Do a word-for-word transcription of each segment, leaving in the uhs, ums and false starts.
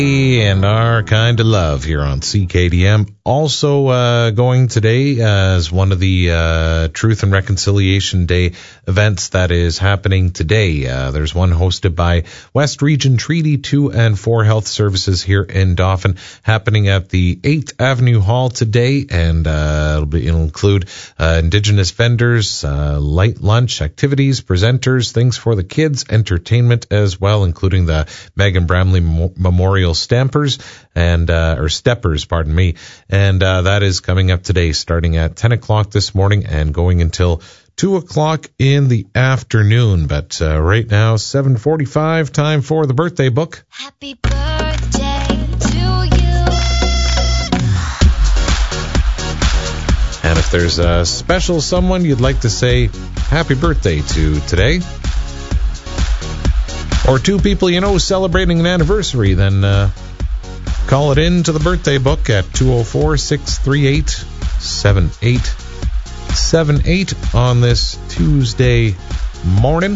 And our kind of love here on C K D M. Also uh, going today as one of the uh, Truth and Reconciliation Day events that is happening today. Uh, there's one hosted by West Region Treaty two and four Health Services here in Dauphin, happening at the eighth Avenue Hall today, and uh, it'll, be, it'll include uh, Indigenous vendors, uh, light lunch, activities, presenters, things for the kids, entertainment as well, including the Megan Bramley Mem- Memorial Stampers and uh, or Steppers, pardon me, and uh, that is coming up today, starting at ten o'clock this morning and going until two o'clock in the afternoon. But uh, right now, seven forty-five, time for the birthday book. Happy birthday to you. And if there's a special someone you'd like to say happy birthday to today, or two people you know celebrating an anniversary, then uh, call it in to the birthday book at two oh four, six three eight, seven eight seven eight on this Tuesday morning.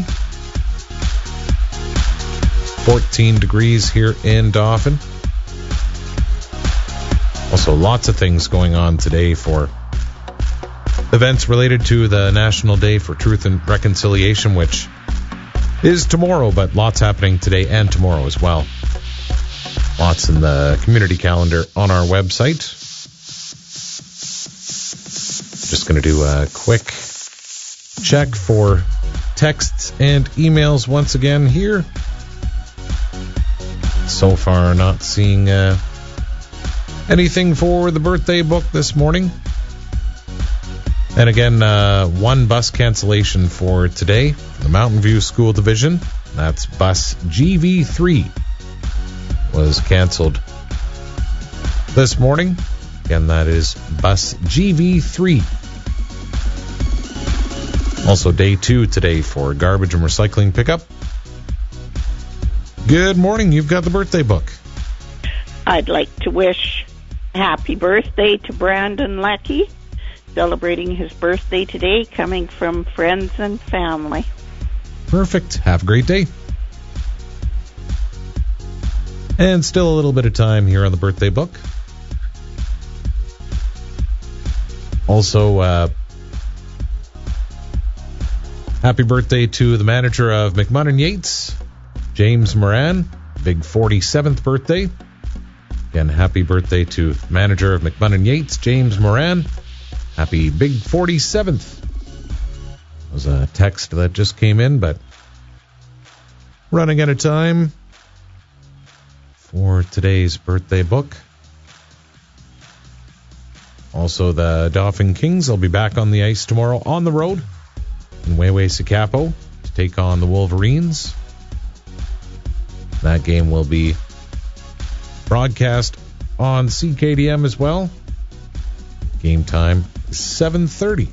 fourteen degrees here in Dauphin. Also, lots of things going on today for events related to the National Day for Truth and Reconciliation, which is tomorrow, but lots happening today and tomorrow as well. Lots in the community calendar on our website. Just going to do a quick check for texts and emails once again here. So far, not seeing uh, anything for the birthday book this morning. And again, uh, one bus cancellation for today, the Mountain View School Division. That's bus G V three was canceled this morning. Again, that is bus G V three. Also, day two today for garbage and recycling pickup. Good morning. You've got the birthday book. I'd like to wish happy birthday to Brandon Leckie, celebrating his birthday today, coming from friends and family. Perfect. Have a great day. And still a little bit of time here on the birthday book. Also, uh, happy birthday to the manager of McMunnon Yates, James Moran. Big forty-seventh birthday. Again, happy birthday to manager of McMunnon Yates, James Moran. Happy big forty-seventh. That was a text that just came in, but running out of time for today's birthday book. Also, the Dauphin Kings will be back on the ice tomorrow on the road in Weway-Sikapo to take on the Wolverines. That game will be broadcast on C K D M as well. Game time seven thirty.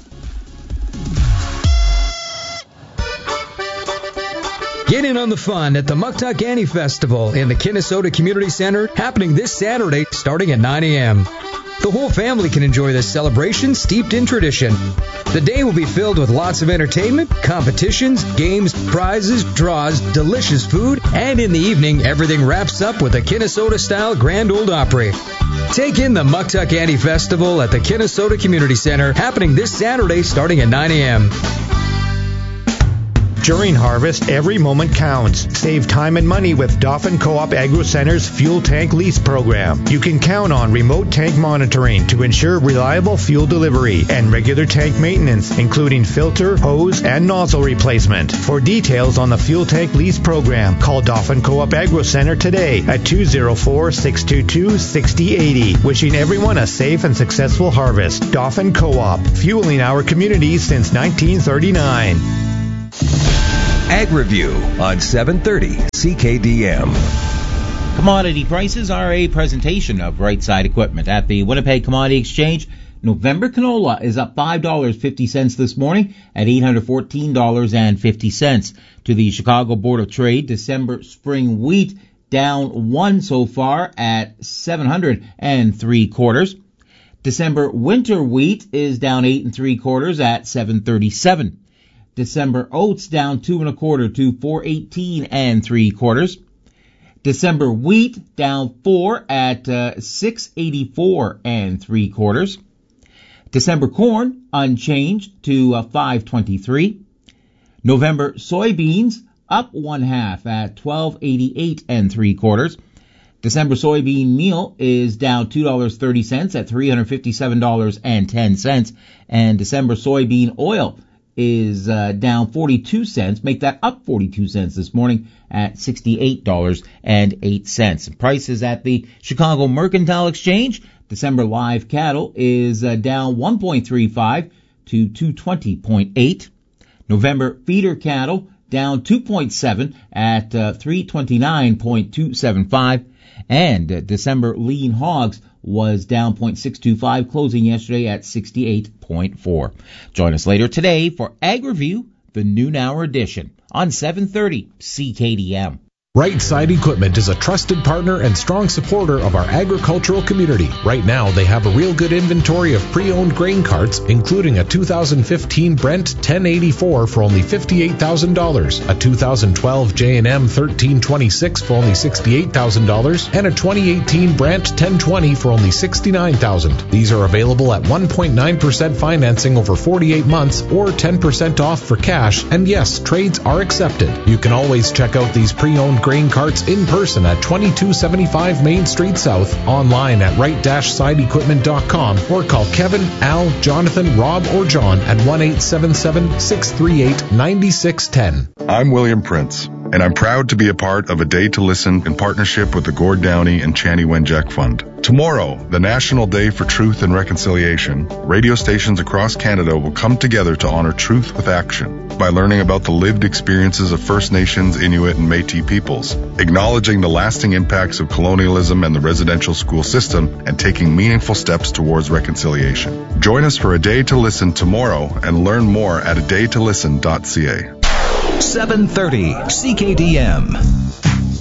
Get in on the fun at the Muktuk Annie Festival in the Kinnesota Community Center, happening this Saturday starting at nine a.m. The whole family can enjoy this celebration steeped in tradition. The day will be filled with lots of entertainment, competitions, games, prizes, draws, delicious food, and in the evening, everything wraps up with a Kinnesota-style Grand Ole Opry. Take in the Muktuk Annie Festival at the Kinnesota Community Center, happening this Saturday starting at nine a.m. During harvest, every moment counts. Save time and money with Dauphin Co-op Agro Center's fuel tank lease program. You can count on remote tank monitoring to ensure reliable fuel delivery and regular tank maintenance, including filter, hose, and nozzle replacement. For details on the fuel tank lease program, call Dauphin Co-op Agro Center today at two oh four, six two two, six oh eight oh. Wishing everyone a safe and successful harvest. Dauphin Co-op, fueling our communities since nineteen thirty-nine. Ag Review on seven thirty C K D M. Commodity prices are a presentation of Right Side Equipment at the Winnipeg Commodity Exchange. November canola is up five dollars and fifty cents this morning at eight hundred fourteen dollars and fifty cents. To the Chicago Board of Trade, December spring wheat down one so far at seven hundred three quarters. December winter wheat is down eight and three quarters at seven thirty-seven. December oats down two and a quarter to four eighteen and three quarters. December wheat down four at uh, six eighty-four and three quarters. December corn unchanged to uh, five twenty-three. November soybeans up one half at twelve eighty-eight and three quarters. December soybean meal is down two dollars and thirty cents at three hundred fifty-seven dollars and ten cents. And December soybean oil is uh, down forty-two cents. Make that up forty-two cents this morning at sixty-eight dollars and eight cents. Prices at the Chicago Mercantile Exchange. December live cattle is uh, down one point three five to two twenty point eight. November feeder cattle down two point seven at uh, three twenty-nine point two seven five. And uh, December lean hogs was down zero point six two five, closing yesterday at sixty-eight point four. Join us later today for Ag Review, the noon hour edition on seven thirty C K D M. Right Side Equipment is a trusted partner and strong supporter of our agricultural community. Right now, they have a real good inventory of pre-owned grain carts, including a two thousand fifteen Brent ten eighty-four for only fifty-eight thousand dollars, a two thousand twelve J and M thirteen twenty-six for only sixty-eight thousand dollars, and a twenty eighteen Brent ten twenty for only sixty-nine thousand dollars. These are available at one point nine percent financing over forty-eight months or ten percent off for cash, and yes, trades are accepted. You can always check out these pre-owned grain carts in person at twenty-two seventy-five Main Street South, online at right side equipment dot com, or call Kevin, Al, Jonathan, Rob, or John at one eight seven seven, six three eight, nine six one zero. I'm William Prince, and I'm proud to be a part of A Day to Listen in partnership with the Gord Downey and Chani Wenjack Fund. Tomorrow, the National Day for Truth and Reconciliation, radio stations across Canada will come together to honor truth with action by learning about the lived experiences of First Nations, Inuit, and Métis peoples, acknowledging the lasting impacts of colonialism and the residential school system, and taking meaningful steps towards reconciliation. Join us for A Day to Listen tomorrow and learn more at a day to listen dot c a. seven thirty C K D M.